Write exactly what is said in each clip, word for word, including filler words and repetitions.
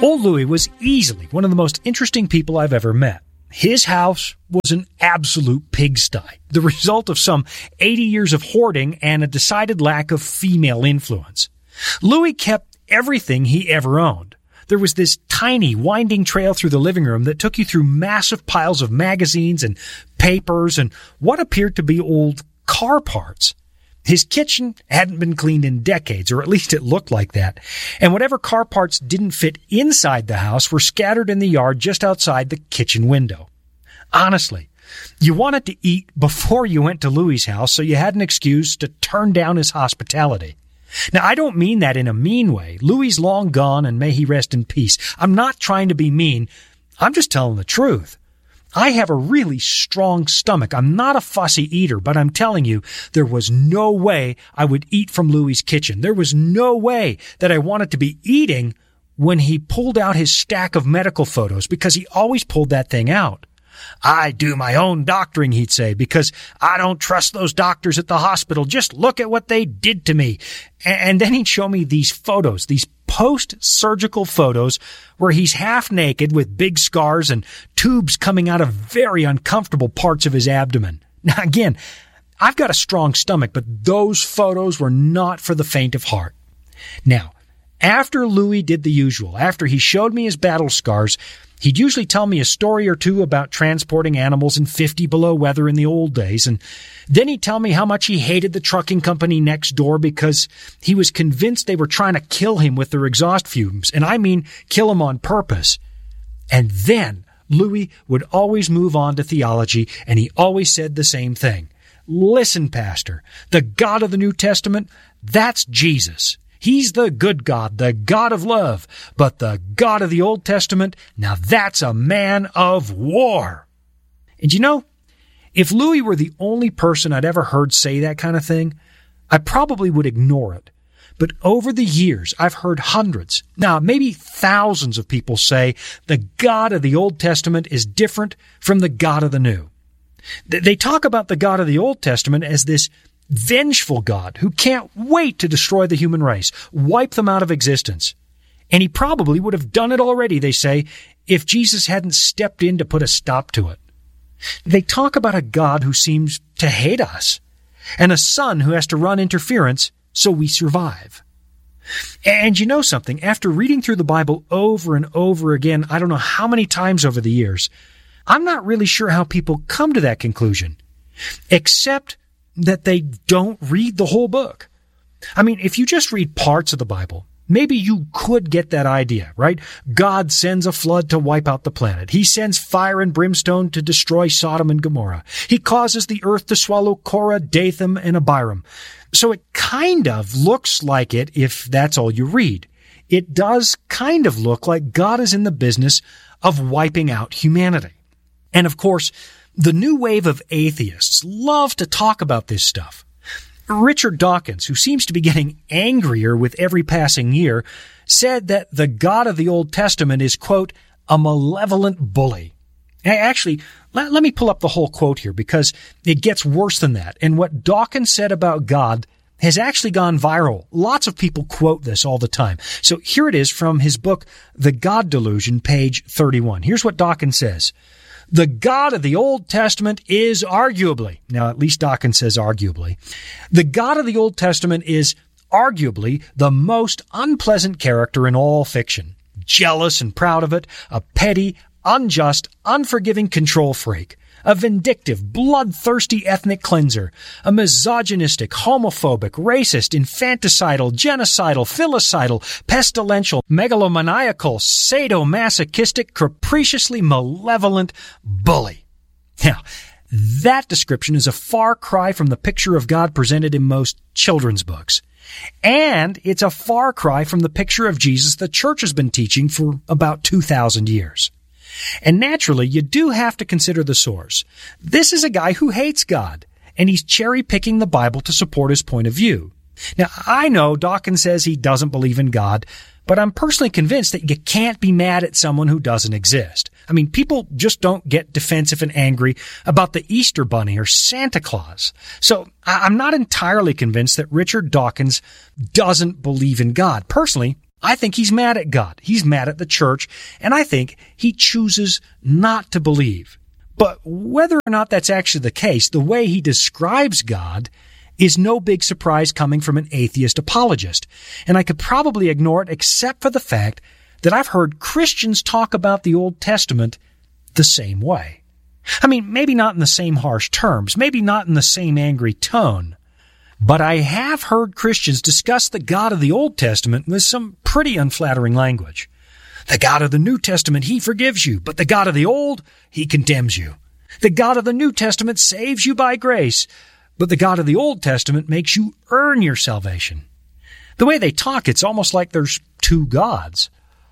Old Louie was easily one of the most interesting people I've ever met. His house was an absolute pigsty, the result of some eighty years of hoarding and a decided lack of female influence. Louie kept everything he ever owned. There was this tiny, winding trail through the living room that took you through massive piles of magazines and papers and what appeared to be old car parts. His kitchen hadn't been cleaned in decades, or at least it looked like that. And whatever car parts didn't fit inside the house were scattered in the yard just outside the kitchen window. Honestly, you wanted to eat before you went to Louie's house, so you had an excuse to turn down his hospitality. Now, I don't mean that in a mean way. Louie's long gone, and may he rest in peace. I'm not trying to be mean. I'm just telling the truth. I have a really strong stomach. I'm not a fussy eater, but I'm telling you, there was no way I would eat from Louie's kitchen. There was no way that I wanted to be eating when he pulled out his stack of medical photos, because he always pulled that thing out. I do my own doctoring, he'd say, because I don't trust those doctors at the hospital. Just look at what they did to me. And then he'd show me these photos, these post-surgical photos where he's half naked with big scars and tubes coming out of very uncomfortable parts of his abdomen. Now, again, I've got a strong stomach, but those photos were not for the faint of heart. Now, after Louie did the usual, after he showed me his battle scars, he'd usually tell me a story or two about transporting animals in fifty below weather in the old days, and then he'd tell me how much he hated the trucking company next door because he was convinced they were trying to kill him with their exhaust fumes, and I mean kill him on purpose. And then Louie would always move on to theology, and he always said the same thing. Listen, Pastor, the God of the New Testament, that's Jesus. He's the good God, the God of love. But the God of the Old Testament, now that's a man of war. And you know, if Louie were the only person I'd ever heard say that kind of thing, I probably would ignore it. But over the years, I've heard hundreds, now maybe thousands of people say the God of the Old Testament is different from the God of the New. They talk about the God of the Old Testament as this vengeful God who can't wait to destroy the human race, wipe them out of existence. And he probably would have done it already, they say, if Jesus hadn't stepped in to put a stop to it. They talk about a God who seems to hate us, and a son who has to run interference so we survive. And you know something? After reading through the Bible over and over again, I don't know how many times over the years, I'm not really sure how people come to that conclusion, except that they don't read the whole book. I mean, if you just read parts of the Bible, maybe you could get that idea, right? God sends a flood to wipe out the planet. He sends fire and brimstone to destroy Sodom and Gomorrah. He causes the earth to swallow Korah, Dathan, and Abiram. So it kind of looks like it if that's all you read. It does kind of look like God is in the business of wiping out humanity. And of course, the new wave of atheists love to talk about this stuff. Richard Dawkins, who seems to be getting angrier with every passing year, said that the God of the Old Testament is, quote, a malevolent bully. Actually, let, let me pull up the whole quote here because it gets worse than that. And what Dawkins said about God has actually gone viral. Lots of people quote this all the time. So here it is from his book, The God Delusion, page thirty-one. Here's what Dawkins says. The God of the Old Testament is arguably, now at least Dawkins says arguably, the God of the Old Testament is arguably the most unpleasant character in all fiction. Jealous and proud of it, a petty, unjust, unforgiving control freak, a vindictive, bloodthirsty ethnic cleanser, a misogynistic, homophobic, racist, infanticidal, genocidal, filicidal, pestilential, megalomaniacal, sadomasochistic, capriciously malevolent bully. Now, that description is a far cry from the picture of God presented in most children's books. And it's a far cry from the picture of Jesus the church has been teaching for about two thousand years. And naturally, you do have to consider the source. This is a guy who hates God, and he's cherry-picking the Bible to support his point of view. Now, I know Dawkins says he doesn't believe in God, but I'm personally convinced that you can't be mad at someone who doesn't exist. I mean, people just don't get defensive and angry about the Easter Bunny or Santa Claus. So I'm not entirely convinced that Richard Dawkins doesn't believe in God. Personally, I think he's mad at God. He's mad at the church, and I think he chooses not to believe. But whether or not that's actually the case, the way he describes God is no big surprise coming from an atheist apologist. And I could probably ignore it except for the fact that I've heard Christians talk about the Old Testament the same way. I mean, maybe not in the same harsh terms, maybe not in the same angry tone, but I have heard Christians discuss the God of the Old Testament with some pretty unflattering language. The God of the New Testament, he forgives you, but the God of the Old, he condemns you. The God of the New Testament saves you by grace, but the God of the Old Testament makes you earn your salvation. The way they talk, it's almost like there's two gods.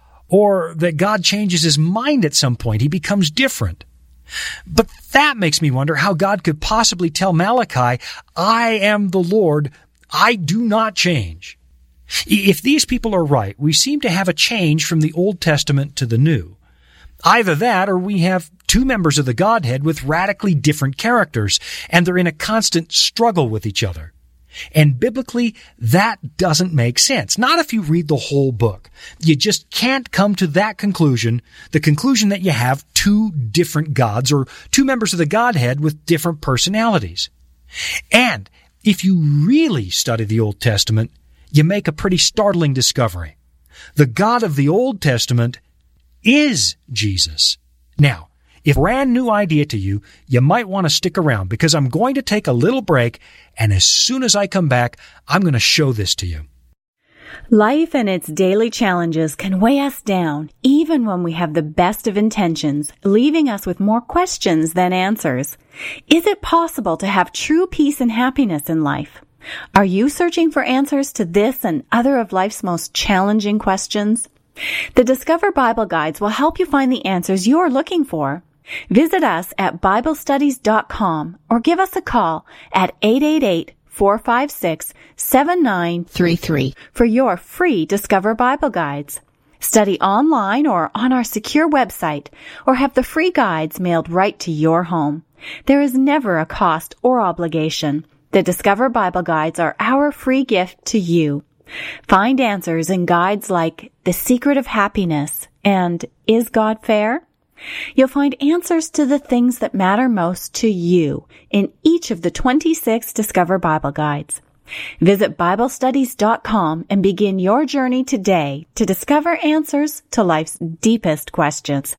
Or that God changes his mind at some point. He becomes different. But that makes me wonder how God could possibly tell Malachi, I am the Lord, I do not change. If these people are right, we seem to have a change from the Old Testament to the New. Either that, or we have two members of the Godhead with radically different characters, and they're in a constant struggle with each other. And biblically, that doesn't make sense. Not if you read the whole book. You just can't come to that conclusion, the conclusion that you have two different gods or two members of the Godhead with different personalities. And if you really study the Old Testament, you make a pretty startling discovery. The God of the Old Testament is Jesus. Now, if a brand new idea to you, you might want to stick around because I'm going to take a little break, and as soon as I come back, I'm going to show this to you. Life and its daily challenges can weigh us down, even when we have the best of intentions, leaving us with more questions than answers. Is it possible to have true peace and happiness in life? Are you searching for answers to this and other of life's most challenging questions? The Discover Bible Guides will help you find the answers you're looking for. Visit us at Bible Studies dot com or give us a call at eight eight eight, four five six, seven nine three three for your free Discover Bible Guides. Study online or on our secure website, or have the free guides mailed right to your home. There is never a cost or obligation. The Discover Bible Guides are our free gift to you. Find answers in guides like The Secret of Happiness and Is God Fair? You'll find answers to the things that matter most to you in each of the twenty-six Discover Bible Guides. Visit Bible Studies dot com and begin your journey today to discover answers to life's deepest questions.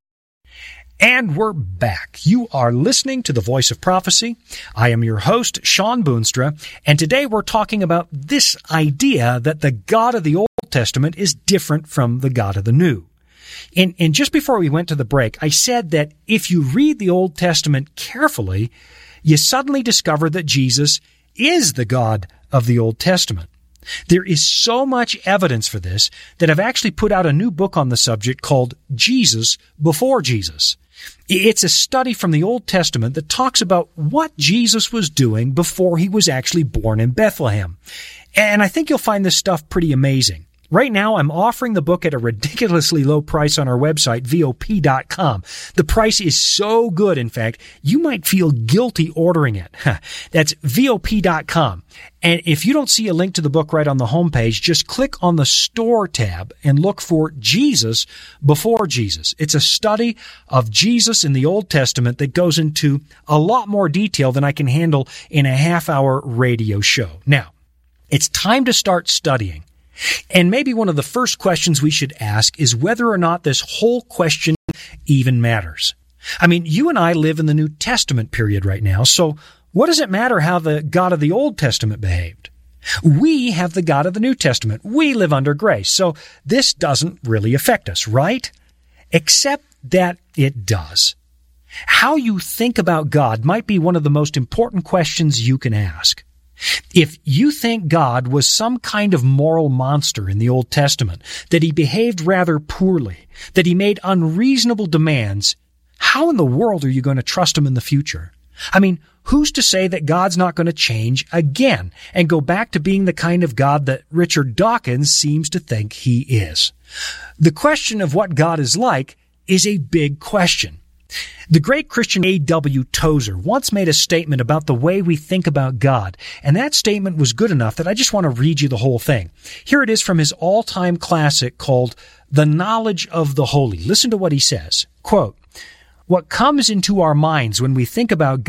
And we're back. You are listening to The Voice of Prophecy. I am your host, Sean Boonstra, and today we're talking about this idea that the God of the Old Testament is different from the God of the New. And, and just before we went to the break, I said that if you read the Old Testament carefully, you suddenly discover that Jesus is the God of the Old Testament. There is so much evidence for this that I've actually put out a new book on the subject called Jesus Before Jesus. It's a study from the Old Testament that talks about what Jesus was doing before he was actually born in Bethlehem. And I think you'll find this stuff pretty amazing. Right now, I'm offering the book at a ridiculously low price on our website, V O P dot com. The price is so good, in fact, you might feel guilty ordering it. That's V O P dot com. And if you don't see a link to the book right on the homepage, just click on the Store tab and look for Jesus Before Jesus. It's a study of Jesus in the Old Testament that goes into a lot more detail than I can handle in a half-hour radio show. Now, it's time to start studying. And maybe one of the first questions we should ask is whether or not this whole question even matters. I mean, you and I live in the New Testament period right now, so what does it matter how the God of the Old Testament behaved? We have the God of the New Testament. We live under grace, so this doesn't really affect us, right? Except that it does. How you think about God might be one of the most important questions you can ask. If you think God was some kind of moral monster in the Old Testament, that he behaved rather poorly, that he made unreasonable demands, how in the world are you going to trust him in the future? I mean, who's to say that God's not going to change again and go back to being the kind of God that Richard Dawkins seems to think he is? The question of what God is like is a big question. The great Christian A W Tozer once made a statement about the way we think about God, and that statement was good enough that I just want to read you the whole thing. Here it is from his all-time classic called The Knowledge of the Holy. Listen to what he says. Quote, "What comes into our minds when we think about